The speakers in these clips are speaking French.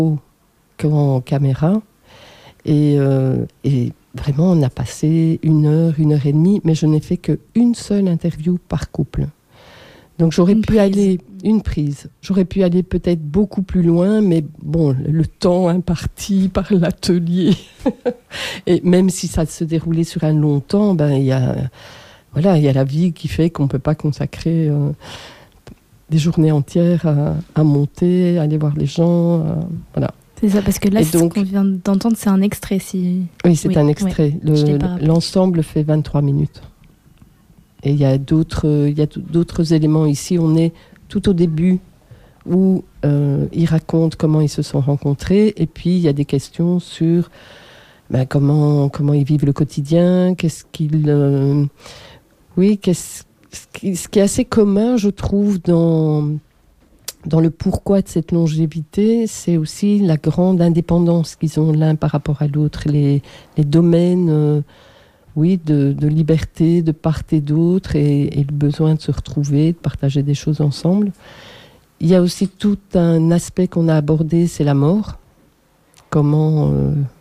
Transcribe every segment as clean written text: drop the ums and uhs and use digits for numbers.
qu'en caméra. Et vraiment, on a passé 1 heure et demie, mais je n'ai fait qu'une seule interview par couple. Donc j'aurais pu aller, une prise, j'aurais pu aller peut-être beaucoup plus loin, mais bon, le temps imparti par l'atelier, et même si ça se déroulait sur un long temps, il y a la vie qui fait qu'on ne peut pas consacrer des journées entières à monter, à aller voir les gens, voilà. C'est ça, parce que là, ce qu'on vient d'entendre, c'est un extrait. Oui, c'est un extrait. L'ensemble fait 23 minutes. Et il y a d'autres éléments ici. On est tout au début où ils racontent comment ils se sont rencontrés. Et puis, il y a des questions sur comment ils vivent le quotidien. Ce qui est assez commun, je trouve, dans le pourquoi de cette longévité, c'est aussi la grande indépendance qu'ils ont l'un par rapport à l'autre. Les domaines... de liberté de part et d'autre et le besoin de se retrouver, de partager des choses ensemble. Il y a aussi tout un aspect qu'on a abordé, c'est la mort. Comment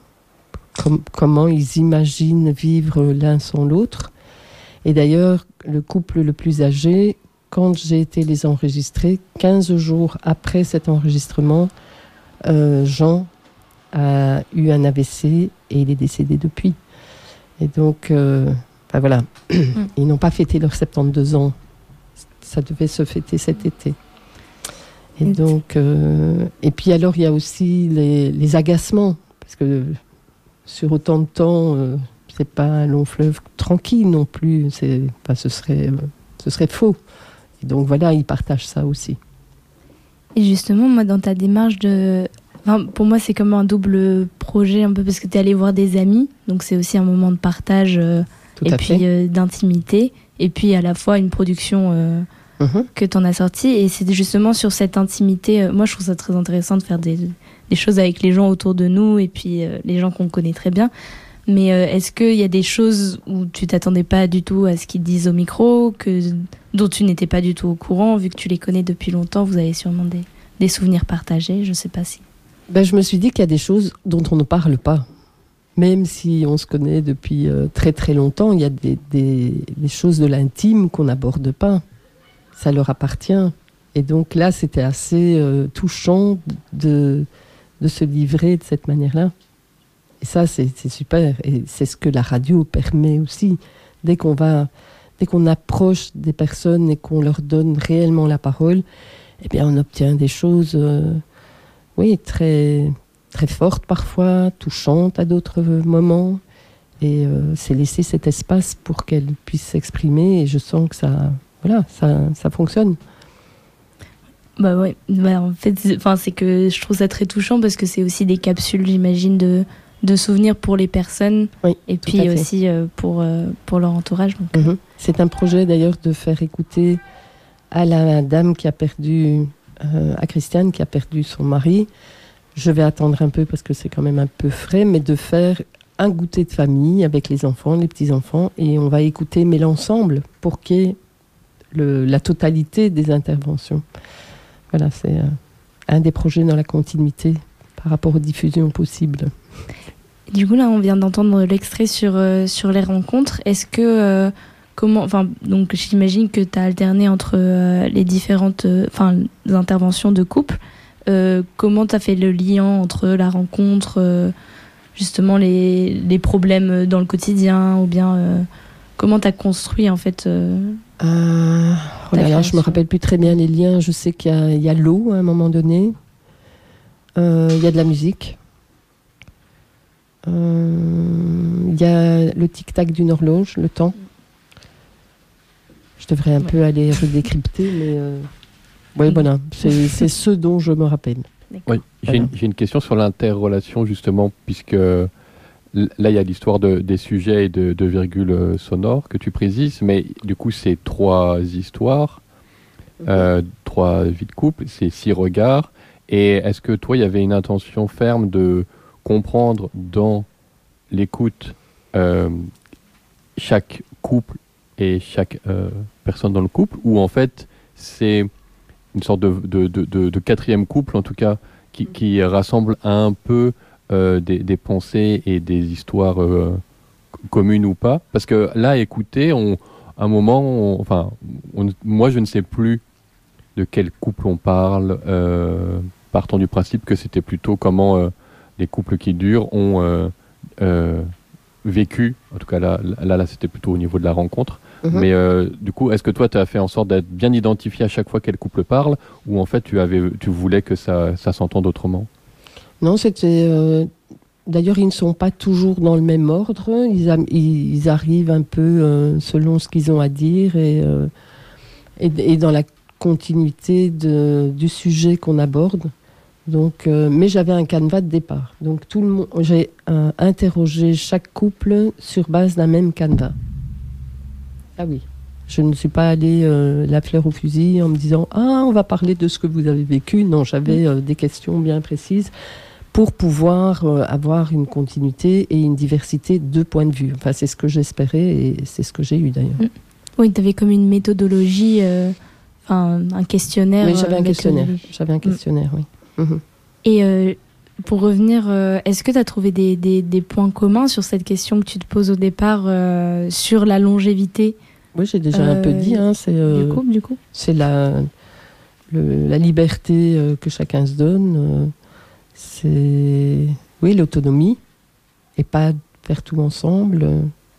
ils imaginent vivre l'un sans l'autre. Et d'ailleurs, le couple le plus âgé, quand j'ai été les enregistrer, 15 jours après cet enregistrement, Jean a eu un AVC et il est décédé depuis. Et donc, voilà, ils n'ont pas fêté leurs 72 ans. Ça devait se fêter cet été. Et donc, et puis alors, il y a aussi les agacements, parce que sur autant de temps, c'est pas un long fleuve tranquille non plus. Ce serait faux. Et donc voilà, ils partagent ça aussi. Et justement, moi, dans ta démarche pour moi, c'est comme un double projet, un peu, parce que tu es allé voir des amis, donc c'est aussi un moment de partage d'intimité, et puis à la fois une production que tu en as sortie. Et c'est justement sur cette intimité, moi je trouve ça très intéressant de faire des choses avec les gens autour de nous, et puis les gens qu'on connaît très bien. Mais est-ce qu'il y a des choses où tu t'attendais pas du tout à ce qu'ils te disent au micro, dont tu n'étais pas du tout au courant, vu que tu les connais depuis longtemps, vous avez sûrement des souvenirs partagés, je sais pas si... je me suis dit qu'il y a des choses dont on ne parle pas. Même si on se connaît depuis très très longtemps, il y a des choses de l'intime qu'on n'aborde pas. Ça leur appartient. Et donc là, c'était assez touchant de se livrer de cette manière-là. Et ça, c'est super. Et c'est ce que la radio permet aussi. Dès qu'on approche des personnes et qu'on leur donne réellement la parole, eh bien, on obtient des choses... très, très forte parfois, touchante à d'autres moments. Et c'est laisser cet espace pour qu'elle puisse s'exprimer. Et je sens que ça fonctionne. En fait, c'est que je trouve ça très touchant parce que c'est aussi des capsules, j'imagine, de souvenirs pour les personnes. Oui, et puis aussi pour leur entourage. Donc. C'est un projet d'ailleurs de faire écouter à la dame qui a perdu... à Christiane qui a perdu son mari. Je vais attendre un peu parce que c'est quand même un peu frais, mais de faire un goûter de famille avec les enfants, les petits-enfants, et on va écouter mais l'ensemble pour qu'il y ait la totalité des interventions. Voilà, c'est un des projets dans la continuité par rapport aux diffusions possibles. Du coup, là, on vient d'entendre l'extrait sur les rencontres. Est-ce que... donc j'imagine que tu as alterné entre les différentes interventions de couple. Comment tu as fait le lien entre la rencontre, justement les problèmes dans le quotidien, ou bien comment tu as construit en fait je me rappelle plus très bien les liens. Je sais qu'il y a l'eau à un moment donné, il y a de la musique, il y a le tic-tac d'une horloge, le temps. Je devrais un peu aller redécrypter, mais voilà, c'est ce dont je me rappelle. Oui, j'ai une question sur l'interrelation, justement, puisque là, il y a l'histoire des sujets et de virgules sonores que tu précises, mais du coup, c'est 3 histoires, 3 vies de couple, c'est 6 regards. Et est-ce que toi, il y avait une intention ferme de comprendre dans l'écoute chaque couple et chaque personne dans le couple, ou en fait c'est une sorte de 4e couple en tout cas qui rassemble un peu des pensées et des histoires communes ou pas. Parce que là, écoutez, à un moment, moi, je ne sais plus de quel couple on parle, partant du principe que c'était plutôt comment les couples qui durent ont vécu. En tout cas, là, c'était plutôt au niveau de la rencontre. Mais du coup, est-ce que toi, tu as fait en sorte d'être bien identifié à chaque fois quel couple parle, ou en fait, tu voulais que ça s'entende autrement? Non, c'était... D'ailleurs, ils ne sont pas toujours dans le même ordre. Ils arrivent un peu selon ce qu'ils ont à dire et dans la continuité du sujet qu'on aborde. Donc, mais j'avais un canevas de départ. Donc, j'ai interrogé chaque couple sur base d'un même canevas. Ah oui. Je ne suis pas allée la fleur au fusil en me disant « Ah, on va parler de ce que vous avez vécu ». Non, j'avais des questions bien précises pour pouvoir avoir une continuité et une diversité de points de vue. Enfin, c'est ce que j'espérais et c'est ce que j'ai eu d'ailleurs. Oui, tu avais comme une méthodologie, un questionnaire. Oui, j'avais un questionnaire, oui. Et pour revenir, est-ce que tu as trouvé des points communs sur cette question que tu te poses au départ sur la longévité? Oui, j'ai déjà un peu dit. C'est, du coup. C'est la liberté que chacun se donne. C'est l'autonomie et pas faire tout ensemble.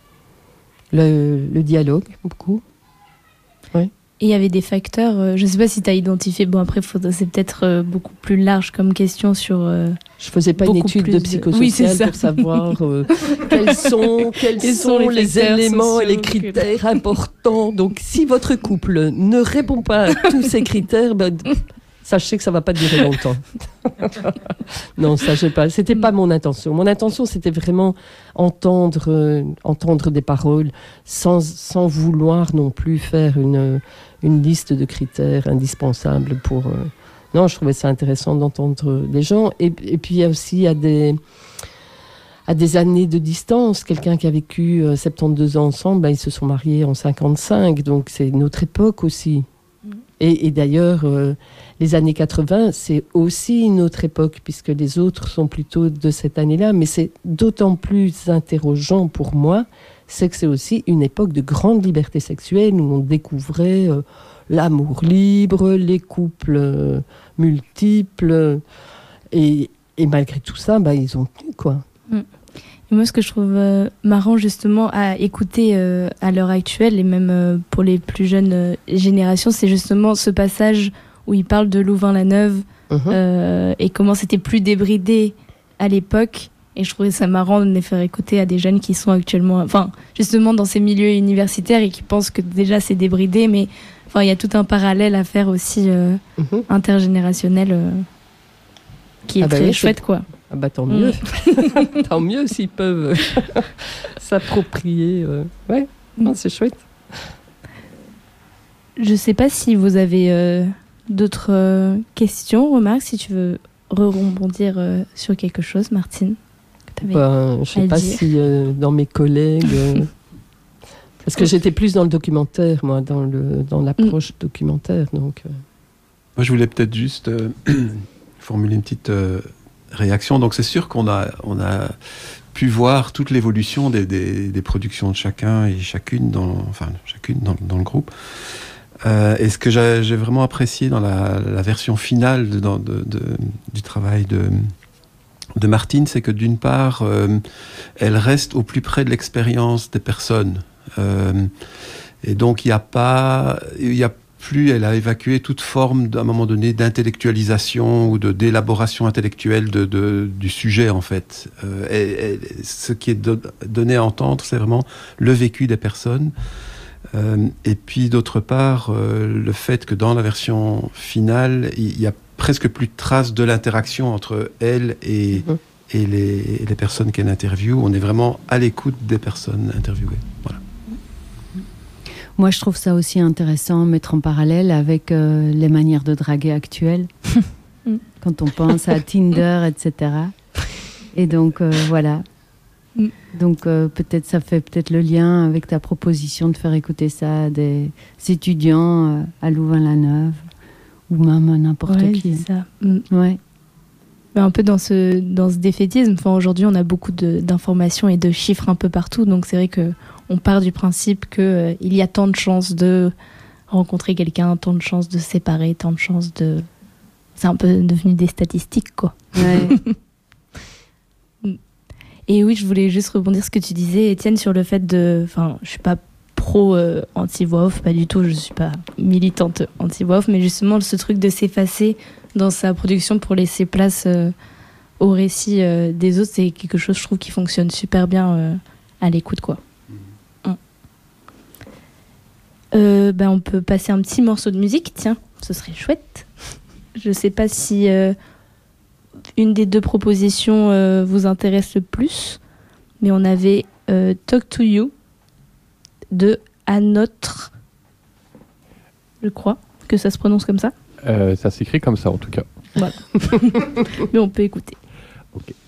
Le dialogue, beaucoup. Oui. Et il y avait des facteurs, je ne sais pas si tu as identifié, bon après c'est peut-être beaucoup plus large comme question sur... je ne faisais pas une étude de psychosocial pour savoir quels sont les éléments et les critères importants. Donc si votre couple ne répond pas à tous ces critères, sachez que ça ne va pas durer longtemps. Non, sachez pas. C'était pas mon intention. Mon intention, c'était vraiment entendre des paroles sans vouloir non plus faire une liste de critères indispensables pour... Non, je trouvais ça intéressant d'entendre des gens. Et puis, il y a aussi à des années de distance, quelqu'un qui a vécu 72 ans ensemble, ils se sont mariés en 55. Donc, c'est notre époque aussi. Et d'ailleurs, les années 80, c'est aussi une autre époque, puisque les autres sont plutôt de cette année-là. Mais c'est d'autant plus interrogeant pour moi, c'est que c'est aussi une époque de grande liberté sexuelle, où on découvrait l'amour libre, les couples multiples. Et malgré tout ça, ils ont tenu, quoi. Et moi, ce que je trouve marrant, justement, à écouter à l'heure actuelle, et même pour les plus jeunes générations, c'est justement ce passage où il parle de Louvain-la-Neuve et comment c'était plus débridé à l'époque. Et je trouvais ça marrant de les faire écouter à des jeunes qui sont actuellement, justement dans ces milieux universitaires et qui pensent que déjà c'est débridé, mais il y a tout un parallèle à faire aussi intergénérationnel qui est très chouette, quoi. Ah bah tant mieux. Tant mieux s'ils peuvent s'approprier. Ouais, c'est chouette. Je sais pas si vous avez d'autres questions, remarques, si tu veux rebondir sur quelque chose, Martine. Je sais pas si dans mes collègues... parce que j'étais plus dans le documentaire, moi, dans l'approche documentaire. Donc, Moi, je voulais peut-être juste formuler une petite... réaction. Donc c'est sûr qu'on a pu voir toute l'évolution des productions de chacun et chacune dans le groupe. Et ce que j'ai vraiment apprécié dans la version finale du travail de Martine, c'est que d'une part, elle reste au plus près de l'expérience des personnes. Et donc il y a plus, elle a évacué toute forme, à un moment donné, d'intellectualisation ou d'élaboration intellectuelle du sujet, en fait. Ce qui est donné à entendre, c'est vraiment le vécu des personnes. Et puis, d'autre part, le fait que dans la version finale, il y a presque plus de traces de l'interaction entre elle et les personnes qu'elle interviewe. On est vraiment à l'écoute des personnes interviewées. Voilà. Moi, je trouve ça aussi intéressant, mettre en parallèle avec les manières de draguer actuelles, quand on pense à Tinder, etc. Et donc, voilà. Donc, peut-être ça fait peut-être le lien avec ta proposition de faire écouter ça à des étudiants à Louvain-la-Neuve, ou même à n'importe qui. C'est ça. Ouais. un peu dans ce défaitisme. Enfin, aujourd'hui, on a beaucoup d'informations et de chiffres un peu partout. Donc, c'est vrai qu'on part du principe qu'il y a tant de chances de rencontrer quelqu'un, tant de chances de se séparer, tant de chances de... C'est un peu devenu des statistiques, quoi. Ouais. Et oui, je voulais juste rebondir ce que tu disais, Étienne, sur le fait de... Enfin, je suis pas pro anti-voix off, pas du tout, je suis pas militante anti-voix off, mais justement, ce truc de s'effacer dans sa production pour laisser place au récit des autres, c'est quelque chose, je trouve, qui fonctionne super bien à l'écoute, quoi. On peut passer un petit morceau de musique, tiens, ce serait chouette. Je sais pas si une des deux propositions vous intéresse le plus, mais on avait Talk to You de Anotre, je crois que ça se prononce comme ça. Ça s'écrit comme ça en tout cas. Voilà. Mais on peut écouter. Ok.